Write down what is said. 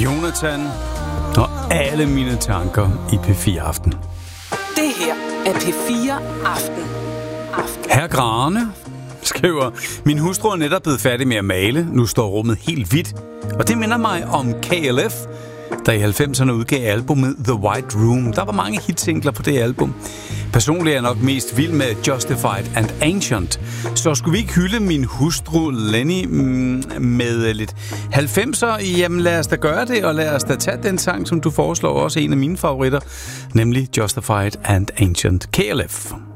Jonathan og alle mine tanker i P4 Aften. Det her er P4 Aften. Herr Grane skriver, min hustru er netop blevet færdig med at male. Nu står rummet helt hvidt. Og det minder mig om KLF, der i 90'erne udgav albumet The White Room. Der var mange hitsingler på det album. Personligt er jeg nok mest vild med Justified and Ancient. Så skulle vi ikke hylde min hustru Lenny med lidt 90'er? Jamen lad os da gøre det, og lad os da tage den sang, som du foreslår, også en af mine favoritter, nemlig Justified and Ancient. KLF.